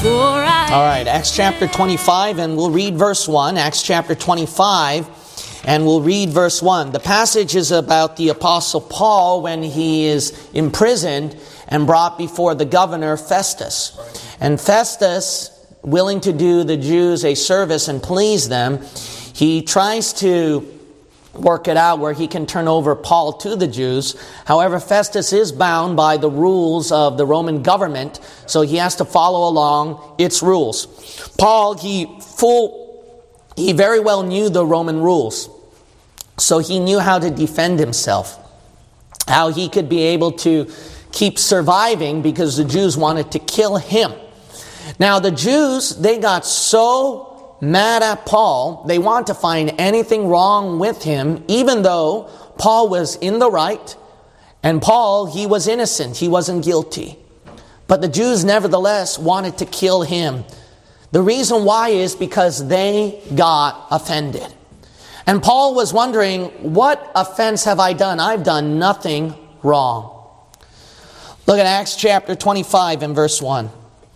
All right, Acts chapter 25, and we'll read verse 1. Acts chapter 25, and we'll read verse 1. The passage is about the Apostle Paul when he is imprisoned and brought before the governor Festus. And Festus, willing to do the Jews a service and please them, he tries to work it out where he can turn over Paul to the Jews. However, Festus is bound by the rules of the Roman government, so he has to follow along its rules. Paul, he very well knew the Roman rules, so he knew how to defend himself, how he could be able to keep surviving because the Jews wanted to kill him. Now, the Jews, they got so mad at Paul, they want to find anything wrong with him, even though Paul was in the right, and Paul, he was innocent, he wasn't guilty. But the Jews nevertheless wanted to kill him. The reason why is because they got offended. And Paul was wondering, what offense have I done? I've done nothing wrong. Look at Acts chapter 25 and verse 1.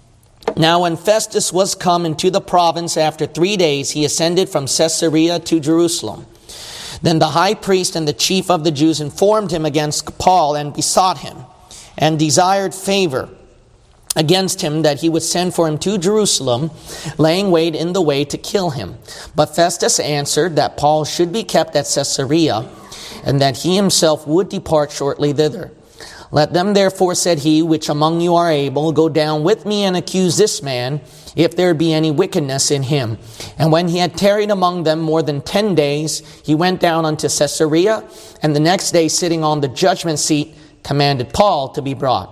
Now when Festus was come into the province after 3 days, he ascended from Caesarea to Jerusalem. Then the high priest and the chief of the Jews informed him against Paul and besought him, and desired favor against him that he would send for him to Jerusalem, laying wait in the way to kill him. But Festus answered that Paul should be kept at Caesarea, and that he himself would depart shortly thither. Let them therefore, said he, which among you are able, go down with me and accuse this man, if there be any wickedness in him. And when he had tarried among them more than 10 days, he went down unto Caesarea, and the next day sitting on the judgment seat, commanded Paul to be brought.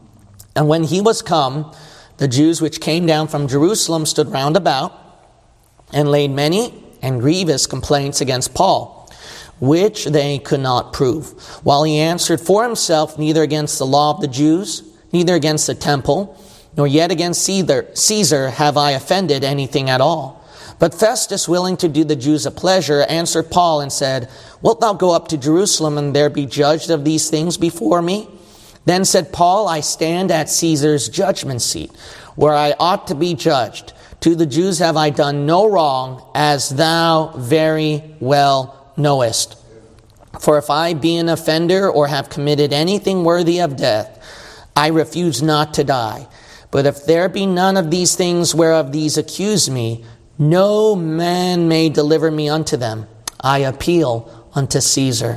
And when he was come, the Jews which came down from Jerusalem stood round about, and laid many and grievous complaints against Paul, which they could not prove. While he answered for himself, neither against the law of the Jews, neither against the temple, nor yet against Caesar have I offended anything at all. But Festus, willing to do the Jews a pleasure, answered Paul and said, Wilt thou go up to Jerusalem and there be judged of these things before me? Then said Paul, I stand at Caesar's judgment seat, where I ought to be judged. To the Jews have I done no wrong, as thou very well knowest. For if I be an offender or have committed anything worthy of death, I refuse not to die. But if there be none of these things whereof these accuse me, no man may deliver me unto them. I appeal unto Caesar.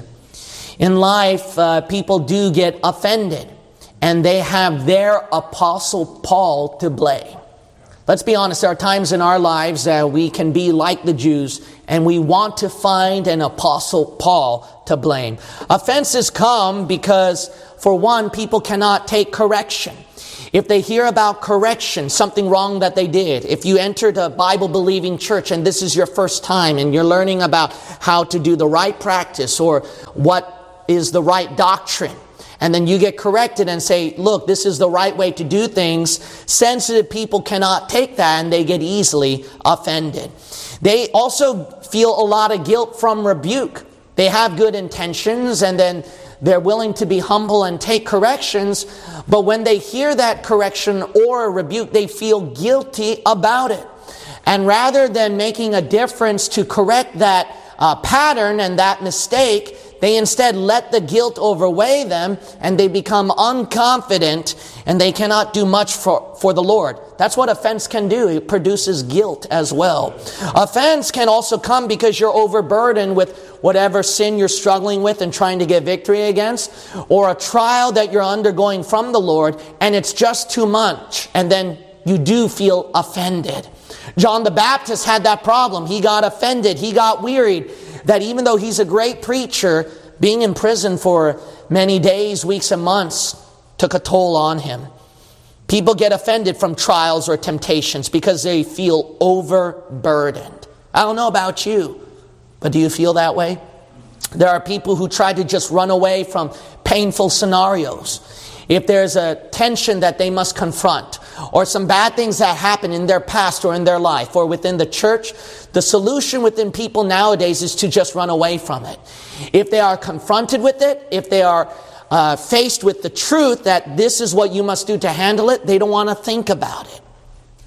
In life, people do get offended, and they have their Apostle Paul to blame. Let's be honest, there are times in our lives that we can be like the Jews, and we want to find an Apostle Paul to blame. Offenses come because, for one, people cannot take correction. If they hear about correction, something wrong that they did, if you entered a Bible-believing church and this is your first time and you're learning about how to do the right practice or what is the right doctrine, and then you get corrected and say, look, this is the right way to do things, sensitive people cannot take that and they get easily offended. They also feel a lot of guilt from rebuke. They have good intentions and then they're willing to be humble and take corrections, but when they hear that correction or a rebuke, they feel guilty about it. And rather than making a difference to correct that pattern and that mistake, they instead let the guilt overweigh them and they become unconfident and they cannot do much for the Lord. That's what offense can do. It produces guilt as well. Offense can also come because you're overburdened with whatever sin you're struggling with and trying to get victory against, or a trial that you're undergoing from the Lord and it's just too much, and then you do feel offended. John the Baptist had that problem. He got offended. He got wearied. That even though he's a great preacher, being in prison for many days, weeks, and months took a toll on him. People get offended from trials or temptations because they feel overburdened. I don't know about you, but do you feel that way? There are people who try to just run away from painful scenarios. If there's a tension that they must confront, or some bad things that happen in their past or in their life or within the church, the solution within people nowadays is to just run away from it. If they are confronted with it, if they are faced with the truth that this is what you must do to handle it, they don't want to think about it.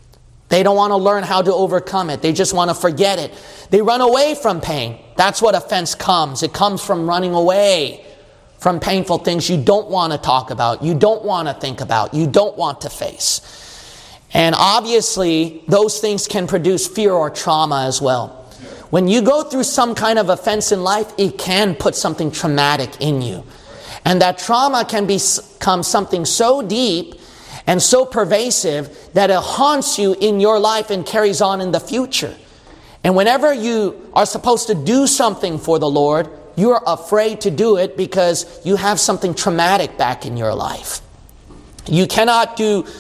They don't want to learn how to overcome it. They just want to forget it. They run away from pain. That's what offense comes. It comes from running away from painful things you don't want to talk about, you don't want to think about, you don't want to face. And obviously, those things can produce fear or trauma as well. When you go through some kind of offense in life, it can put something traumatic in you. And that trauma can become something so deep and so pervasive that it haunts you in your life and carries on in the future. And whenever you are supposed to do something for the Lord, you are afraid to do it because you have something traumatic back in your life. You cannot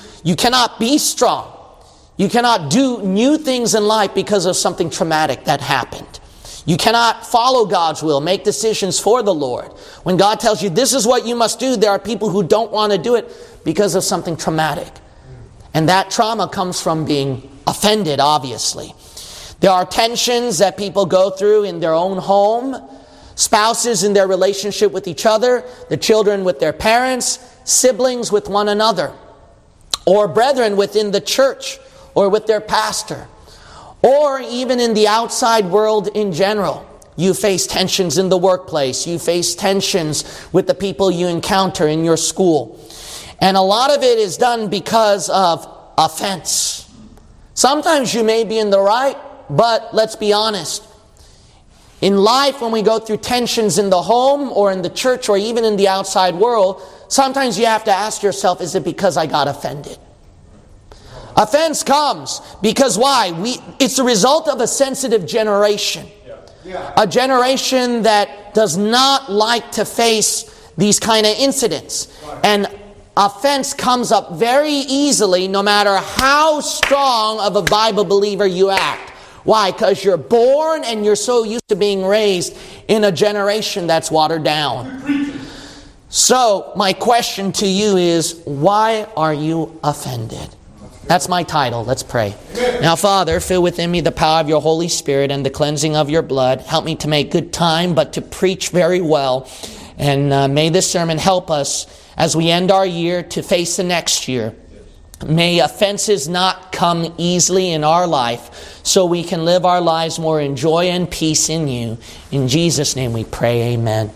be strong. You cannot do new things in life because of something traumatic that happened. You cannot follow God's will, make decisions for the Lord. When God tells you this is what you must do, there are people who don't want to do it because of something traumatic. And that trauma comes from being offended, obviously. There are tensions that people go through in their own home, spouses in their relationship with each other, the children with their parents, siblings with one another, or brethren within the church or with their pastor, or even in the outside world in general. You face tensions in the workplace. You face tensions with the people you encounter in your school. And a lot of it is done because of offense. Sometimes you may be in the right, but let's be honest. In life, when we go through tensions in the home or in the church or even in the outside world, sometimes you have to ask yourself, is it because I got offended? Offense comes because why? It's a result of a sensitive generation. A generation that does not like to face these kind of incidents. And offense comes up very easily no matter how strong of a Bible believer you act. Why? Because you're born and you're so used to being raised in a generation that's watered down. So, my question to you is, why are you offended? That's my title. Let's pray. Now, Father, fill within me the power of your Holy Spirit and the cleansing of your blood. Help me to make good time, but to preach very well. And may this sermon help us as we end our year to face the next year. May offenses not come easily in our life so we can live our lives more in joy and peace in you. In Jesus' name we pray, amen.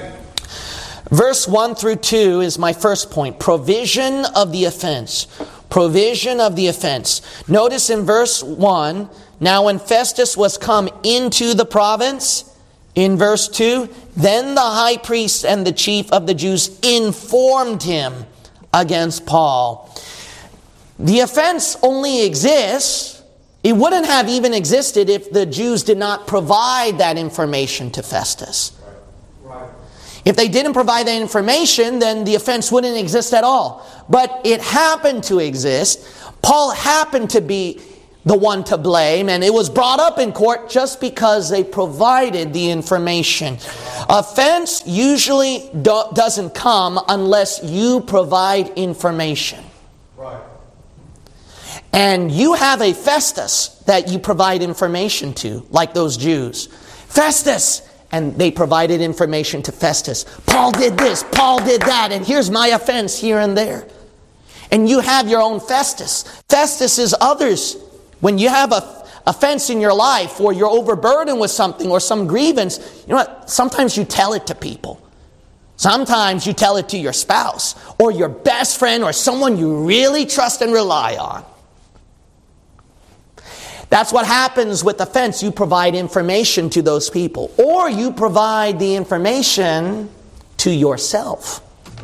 Verse 1 through 2 is my first point. Provision of the offense. Provision of the offense. Notice in verse 1, now when Festus was come into the province, in verse 2, then the high priest and the chief of the Jews informed him against Paul. The offense only exists, it wouldn't have even existed if the Jews did not provide that information to Festus. If they didn't provide that information, then the offense wouldn't exist at all. But it happened to exist. Paul happened to be the one to blame, and it was brought up in court just because they provided the information. Offense usually doesn't come unless you provide information. Right. And you have a Festus that you provide information to, like those Jews. Festus! And they provided information to Festus. Paul did this, Paul did that, and here's my offense here and there. And you have your own Festus. Festus is others. When you have a offense in your life, or you're overburdened with something, or some grievance, you know what? Sometimes you tell it to people. Sometimes you tell it to your spouse, or your best friend, or someone you really trust and rely on. That's what happens with offense. You provide information to those people. Or you provide the information to yourself.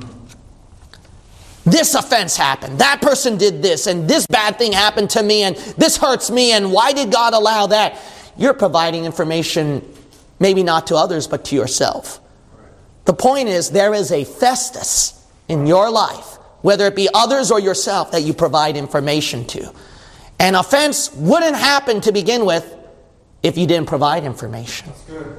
This offense happened. That person did this. And this bad thing happened to me. And this hurts me. And why did God allow that? You're providing information, maybe not to others, but to yourself. The point is, there is a Festus in your life, whether it be others or yourself, that you provide information to. An offense wouldn't happen to begin with if you didn't provide information.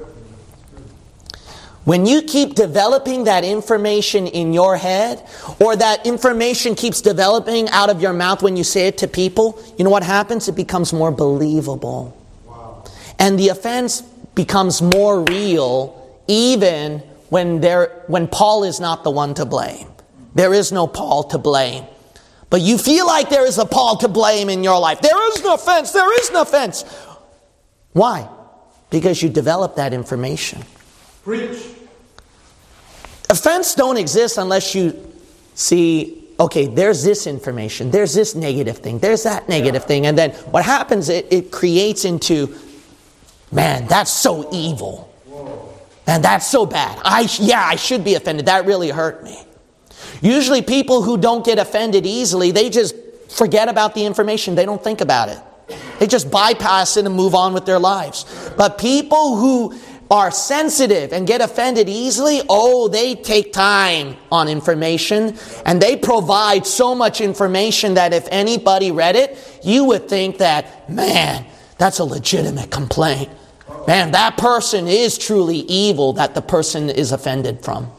When you keep developing that information in your head, or that information keeps developing out of your mouth when you say it to people, you know what happens? It becomes more believable. Wow. And the offense becomes more real even when Paul is not the one to blame. There is no Paul to blame. But you feel like there is a Paul to blame in your life. There is no offense. There is no offense. Why? Because you develop that information. Preach. Offense don't exist unless you see, okay, there's this information, there's this negative thing, there's that negative thing. And then what happens, it creates into, man, that's so evil. And that's so bad. I should be offended. That really hurt me. Usually people who don't get offended easily, they just forget about the information. They don't think about it. They just bypass it and move on with their lives. But people who are sensitive and get offended easily, they take time on information. And they provide so much information that if anybody read it, you would think that, man, that's a legitimate complaint. Man, that person is truly evil that the person is offended from.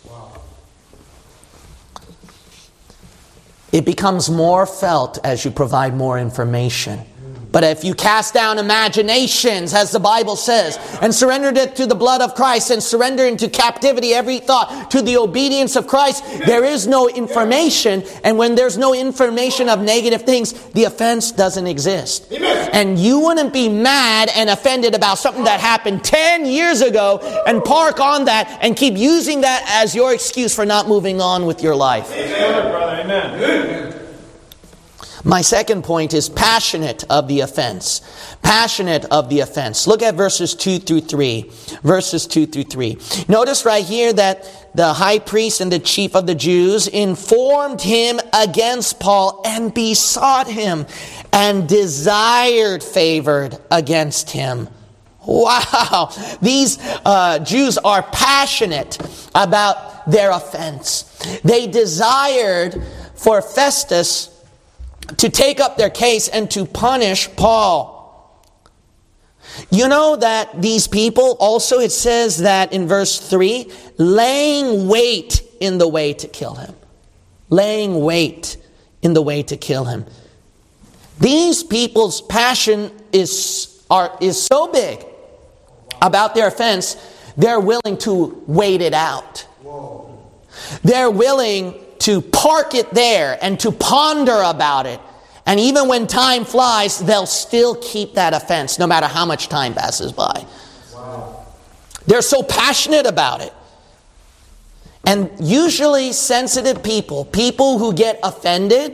It becomes more felt as you provide more information. But if you cast down imaginations, as the Bible says, and surrendered it to the blood of Christ, and surrender into captivity every thought to the obedience of Christ, there is no information. And when there's no information of negative things, the offense doesn't exist. Amen. And you wouldn't be mad and offended about something that happened 10 years ago and park on that and keep using that as your excuse for not moving on with your life. Amen, brother. Amen. My second point is passionate of the offense. Passionate of the offense. Look at verses 2 through 3. Verses 2 through 3. Notice right here that the high priest and the chief of the Jews informed him against Paul and besought him and desired favor against him. Wow! These Jews are passionate about their offense. They desired for Festus to take up their case and to punish Paul. You know that these people also, it says that in verse 3, laying wait in the way to kill him. Laying wait in the way to kill him. These people's passion is so big about their offense, they're willing to wait it out. They're willing to park it there and to ponder about it. And even when time flies, they'll still keep that offense no matter how much time passes by. Wow. They're so passionate about it. And usually sensitive people who get offended,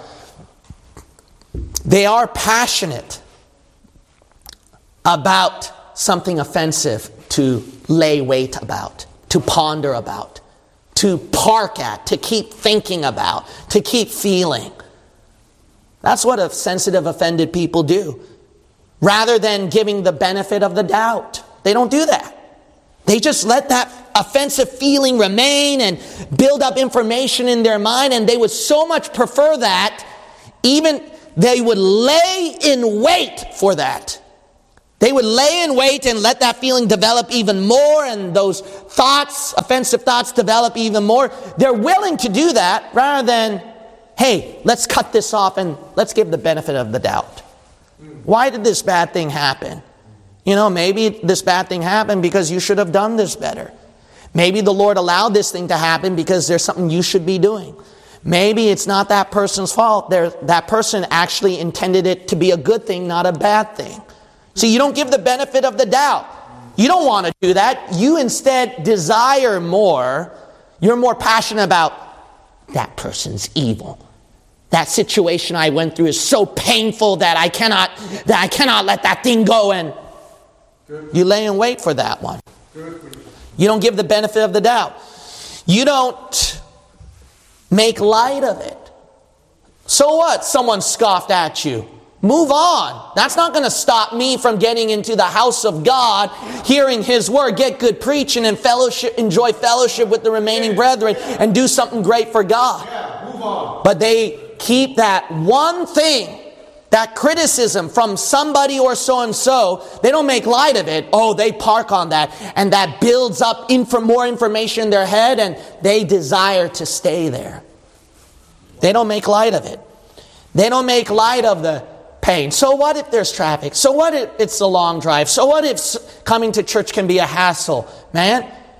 they are passionate about something offensive to lay wait about, to ponder about, to park at, to keep thinking about, to keep feeling. That's what sensitive, offended people do. Rather than giving the benefit of the doubt. They don't do that. They just let that offensive feeling remain and build up information in their mind, and they would so much prefer that, even they would lay in wait for that. They would lay in wait and let that feeling develop even more, and those thoughts, offensive thoughts, develop even more. They're willing to do that rather than, hey, let's cut this off and let's give the benefit of the doubt. Why did this bad thing happen? Maybe this bad thing happened because you should have done this better. Maybe the Lord allowed this thing to happen because there's something you should be doing. Maybe it's not that person's fault. That person actually intended it to be a good thing, not a bad thing. So you don't give the benefit of the doubt. You don't want to do that. You instead desire more. You're more passionate about that person's evil. That situation I went through is so painful that I cannot let that thing go, and you lay in wait for that one. You don't give the benefit of the doubt. You don't make light of it. So what? Someone scoffed at you. Move on. That's not going to stop me from getting into the house of God, hearing His word, get good preaching, and enjoy fellowship with the remaining brethren, and do something great for God. Move on. But they keep that one thing, that criticism from somebody or so-and-so, they don't make light of it. They park on that, and that builds up more information in their head, and they desire to stay there. They don't make light of it. They don't make light of the pain. So what if there's traffic? So what if it's a long drive? So what if coming to church can be a hassle? Man,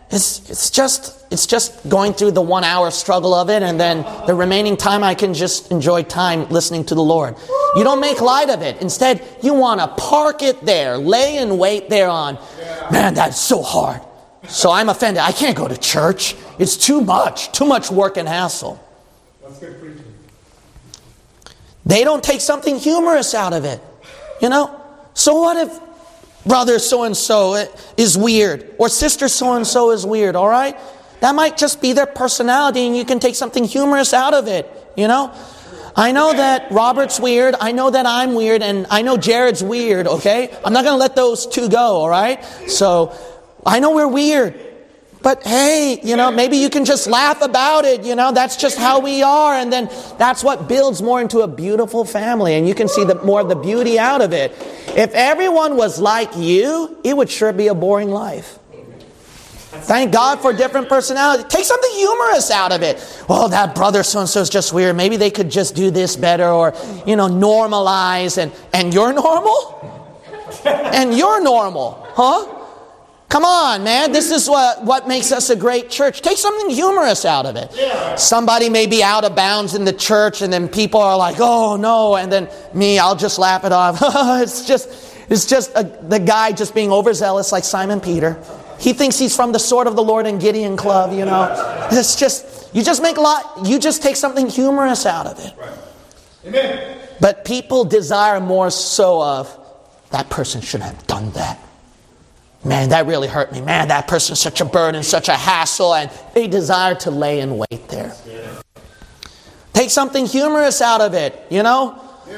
it's just going through the 1 hour struggle of it, and then the remaining time I can just enjoy time listening to the Lord. You don't make light of it. Instead, you want to park it there, lay in wait there on, man, that's so hard. So I'm offended. I can't go to church. It's too much work and hassle. That's good preaching. They don't take something humorous out of it. So what if brother so-and-so is weird, or sister so-and-so is weird, all right? That might just be their personality, and you can take something humorous out of it, I know that Robert's weird, I know that I'm weird, and I know Jared's weird, okay? I'm not going to let those two go, all right? So, I know we're weird, but hey, maybe you can just laugh about it, that's just how we are, and then that's what builds more into a beautiful family, and you can see more of the beauty out of it. If everyone was like you, it would sure be a boring life. Thank God for different personalities. Take something humorous out of it. Well, that brother so-and-so is just weird. Maybe they could just do this better, or, normalize, and you're normal? And you're normal, huh? Come on, man. This is what makes us a great church. Take something humorous out of it. Yeah. Somebody may be out of bounds in the church, and then people are like, oh no, and then I'll just laugh it off. It's just the guy just being overzealous like Simon Peter. He thinks he's from the Sword of the Lord and Gideon Club, It's just, you just take something humorous out of it. Right. Amen. But people desire more so of, that person shouldn't have done that. Man, that really hurt me. Man, that person's such a burden, such a hassle, and they desire to lay in wait there. Yeah. Take something humorous out of it, Yeah.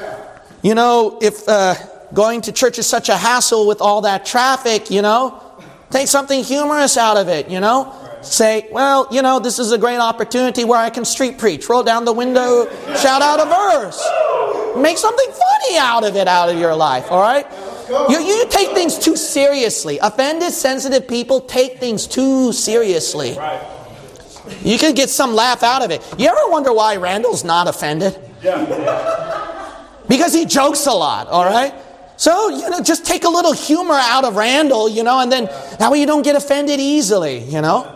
If going to church is such a hassle with all that traffic, take something humorous out of it, Say, well, this is a great opportunity where I can street preach. Roll down the window, shout out a verse. Make something funny out of your life, all right? You take things too seriously. Offended, sensitive people take things too seriously. You can get some laugh out of it. You ever wonder why Randall's not offended? Yeah. Because he jokes a lot, all right? So, just take a little humor out of Randall, and then that way you don't get offended easily, Amen.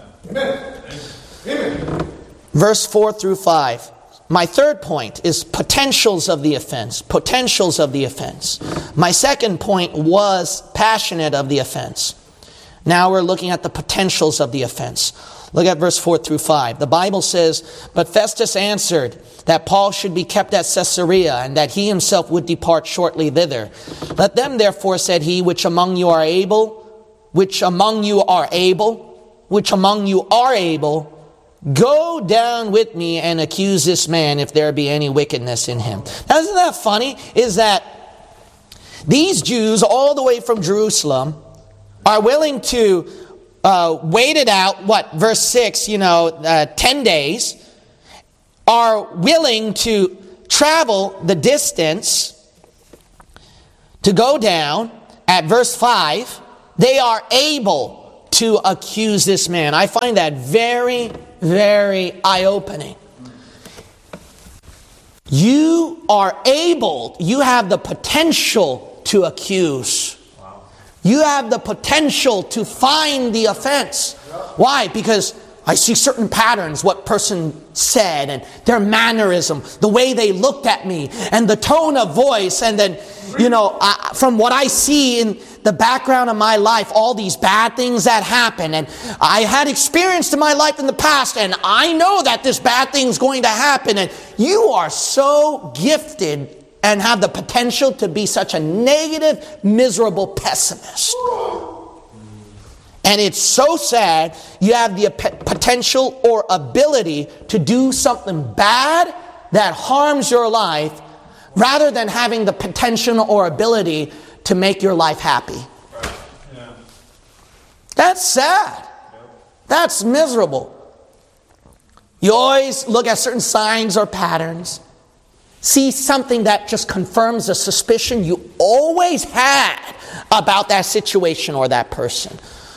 Amen. Verse 4 through 5. My third point is potentials of the offense. Potentials of the offense. My second point was passionate of the offense. Now we're looking at the potentials of the offense. Look at verse 4 through 5. The Bible says, but Festus answered that Paul should be kept at Caesarea, and that he himself would depart shortly thither. Let them therefore, said he, which among you are able, go down with me and accuse this man if there be any wickedness in him. Now, isn't that funny? Is that these Jews all the way from Jerusalem are willing to wait it out, verse 6, 10 days, are willing to travel the distance to go down. At verse 5, they are able to accuse this man. I find that very, very eye-opening. You have the potential to accuse. You have the potential to find the offense. Why? Because I see certain patterns, what person said, and their mannerism, the way they looked at me, and the tone of voice, and then, from what I see in the background of my life, all these bad things that happen, and I had experienced in my life in the past, and I know that this bad thing's going to happen, and you are so gifted and have the potential to be such a negative, miserable pessimist. And it's so sad you have the potential or ability to do something bad that harms your life rather than having the potential or ability to make your life happy. Right. Yeah. That's sad. That's miserable. You always look at certain signs or patterns, see something that just confirms a suspicion you always had about that situation or that person.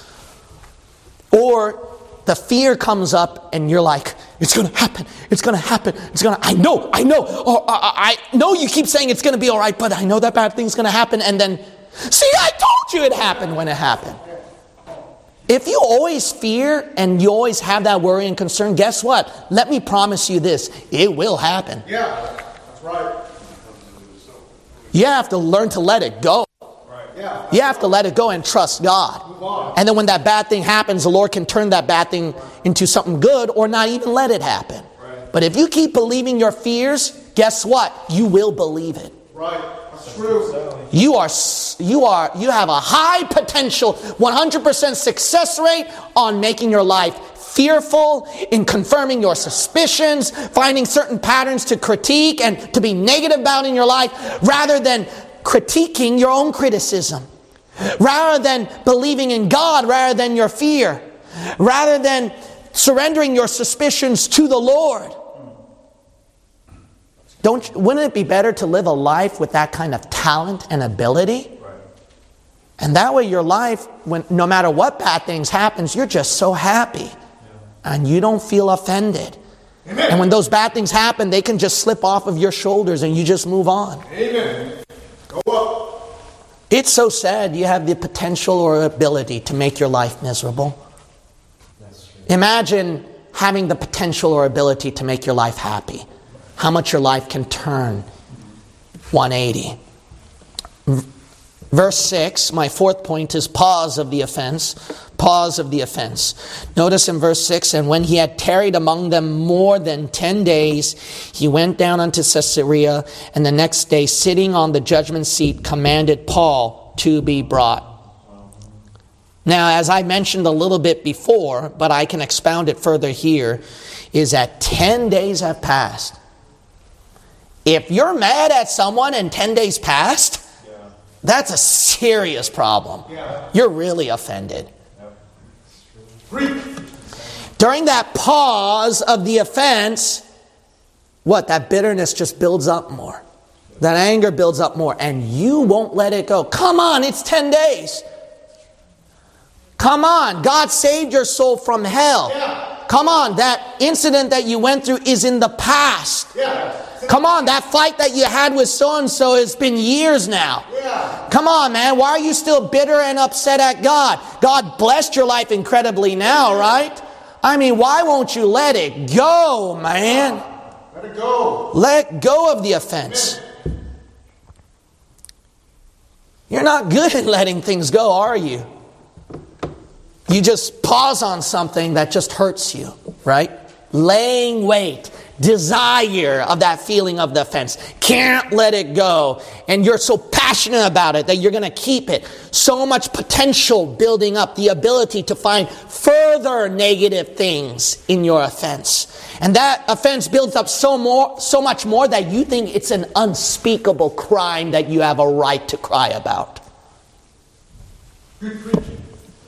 Or the fear comes up and you're like, it's going to happen. I know. I know you keep saying it's going to be all right, but I know that bad thing's going to happen. And then, see, I told you it happened when it happened. If you always fear and you always have that worry and concern, guess what? Let me promise you this. It will happen. Yeah, that's right. You have to learn to let it go. Right. Yeah. You have to let it go and trust God. Move on. And then when that bad thing happens, the Lord can turn that bad thing into something good or not even let it happen. Right. But if you keep believing your fears, guess what? You will believe it. Right. That's true. You have a high potential, 100% success rate on making your life fearful, in confirming your suspicions, finding certain patterns to critique and to be negative about in your life, rather than critiquing your own criticism, rather than believing in God, rather than your fear, rather than surrendering your suspicions to the Lord. Wouldn't it be better to live a life with that kind of talent and ability? Right. And that way your life, no matter what bad things happens, you're just so happy. Yeah. And you don't feel offended. Amen. And when those bad things happen, they can just slip off of your shoulders and you just move on. Amen. Go up. It's so sad you have the potential or ability to make your life miserable. That's true. Imagine having the potential or ability to make your life happy. How much your life can turn 180. Verse 6, my fourth point is pause of the offense. Pause of the offense. Notice in verse 6, and when he had tarried among them more than 10 days, he went down unto Caesarea, and the next day, sitting on the judgment seat, commanded Paul to be brought. Now, as I mentioned a little bit before, but I can expound it further here, is that 10 days have passed. If you're mad at someone and 10 days passed, that's a serious problem. Yeah. You're really offended. Freak. During that pause of the offense, that bitterness just builds up more. That anger builds up more, and you won't let it go. Come on, it's 10 days. Come on, God saved your soul from hell. Yeah. Come on, that incident that you went through is in the past. Yeah. Come on, that fight that you had with so-and-so, it's been years now. Yeah. Come on, man, why are you still bitter and upset at God? God blessed your life incredibly now, right? I mean, why won't you let it go, man? Let it go. Let go of the offense. You're not good at letting things go, are you? You just pause on something that just hurts you, right? Laying weight, desire of that feeling of the offense. Can't let it go. And you're so passionate about it that you're going to keep it. So much potential building up, the ability to find further negative things in your offense. And that offense builds up so much more that you think it's an unspeakable crime that you have a right to cry about. Good preaching.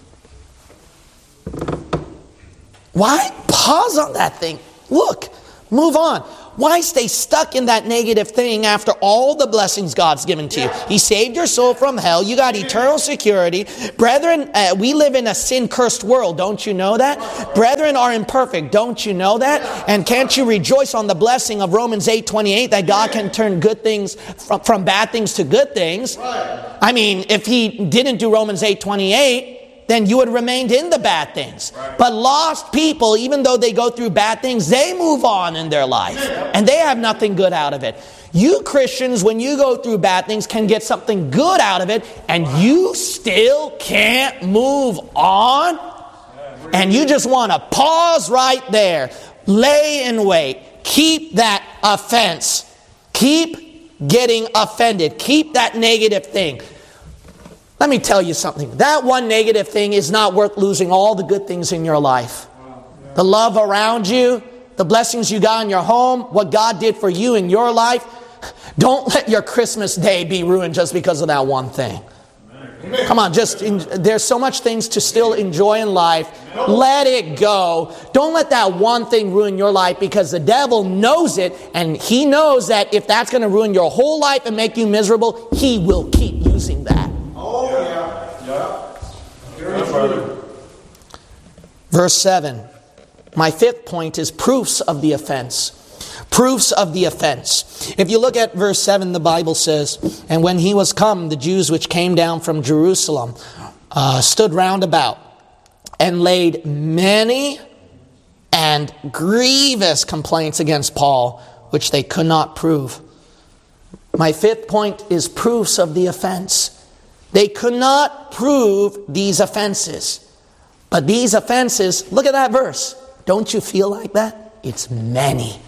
Why pause on that thing? Look, move on. Why stay stuck in that negative thing after all the blessings God's given to you? He saved your soul from hell. You got eternal security. Brethren, we live in a sin-cursed world. Don't you know that? Brethren are imperfect. Don't you know that? And can't you rejoice on the blessing of Romans 8:28 that God can turn good things from bad things to good things? I mean, if he didn't do Romans 8:28, then you would have remained in the bad things. Right. But lost people, even though they go through bad things, they move on in their life. And they have nothing good out of it. You Christians, when you go through bad things, can get something good out of it, and you still can't move on. And you just want to pause right there. Lay in wait. Keep that offense. Keep getting offended. Keep that negative thing. Let me tell you something. That one negative thing is not worth losing all the good things in your life. The love around you, the blessings you got in your home, what God did for you in your life. Don't let your Christmas day be ruined just because of that one thing. Come on, there's so much things to still enjoy in life. Let it go. Don't let that one thing ruin your life, because the devil knows it, and he knows that if that's going to ruin your whole life and make you miserable, he will keep using that. Oh, yeah. Verse 7. My fifth point is proofs of the offense. Proofs of the offense. If you look at verse 7, the Bible says, and when he was come, the Jews which came down from Jerusalem stood round about and laid many and grievous complaints against Paul, which they could not prove. My fifth point is proofs of the offense. They could not prove these offenses. But these offenses, look at that verse. Don't you feel like that? It's many.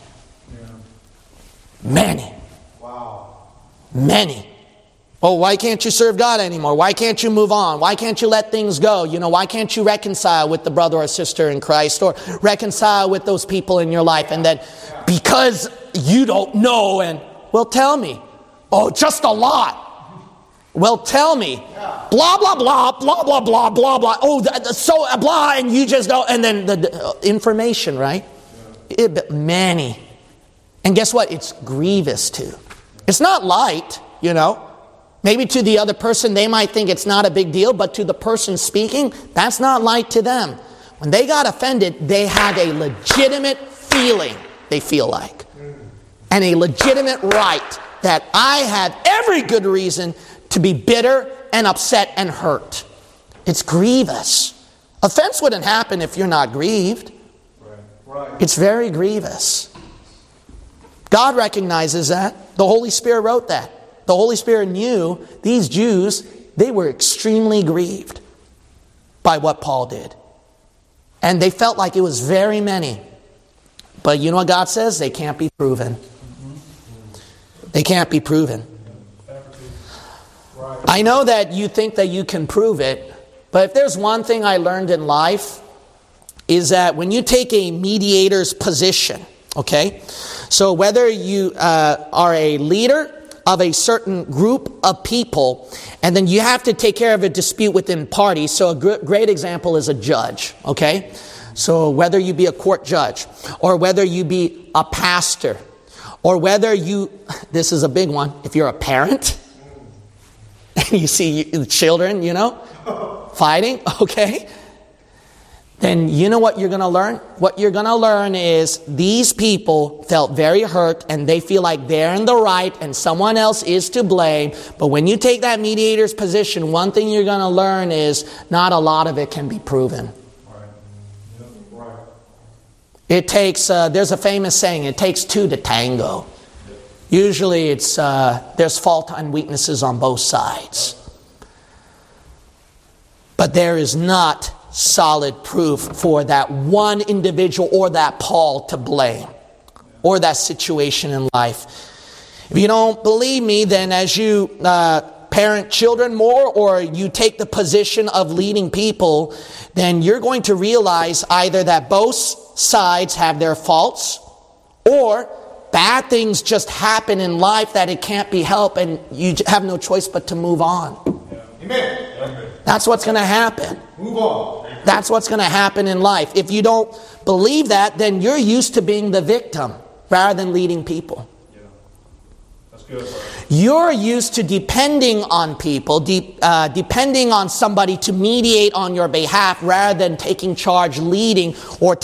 Many. Wow. Many. Oh, why can't you serve God anymore? Why can't you move on? Why can't you let things go? Why can't you reconcile with the brother or sister in Christ, or reconcile with those people in your life? And then because you don't know, and well, tell me. Oh, just a lot. Well, tell me. Blah, blah, blah, blah, blah, blah, blah, blah. Oh, so blah, and you just go, and then the information, right? Many. And guess what? It's grievous too. It's not light, Maybe to the other person, they might think it's not a big deal, but to the person speaking, that's not light to them. When they got offended, they had a legitimate feeling, they feel like, and a legitimate right that I have every good reason to be bitter and upset and hurt. It's grievous. Offense wouldn't happen if you're not grieved. Right. It's very grievous. God recognizes that. The Holy Spirit wrote that. The Holy Spirit knew these Jews, they were extremely grieved by what Paul did. And they felt like it was very many. But you know what God says? They can't be proven. They can't be proven. I know that you think that you can prove it, but if there's one thing I learned in life, is that when you take a mediator's position, okay? So whether you are a leader of a certain group of people, and then you have to take care of a dispute within parties. So a great example is a judge, okay? So whether you be a court judge, or whether you be a pastor, or whether this is a big one, if you're a parent, and you see children, fighting, okay? Then you know what you're going to learn? What you're going to learn is these people felt very hurt and they feel like they're in the right and someone else is to blame. But when you take that mediator's position, one thing you're going to learn is not a lot of it can be proven. Right. It takes, there's a famous saying, it takes two to tango. Usually it's there's fault and weaknesses on both sides. But there is not solid proof for that one individual or that Paul to blame, or that situation in life. If you don't believe me, then as you parent children more, or you take the position of leading people, then you're going to realize either that both sides have their faults, or bad things just happen in life that it can't be helped and you have no choice but to move on. Amen. That's what's going to happen. Move on. That's what's going to happen in life. If you don't believe that, then you're used to being the victim rather than leading people. Yeah. That's good. You're used to depending on people, depending on somebody to mediate on your behalf rather than taking charge, leading, or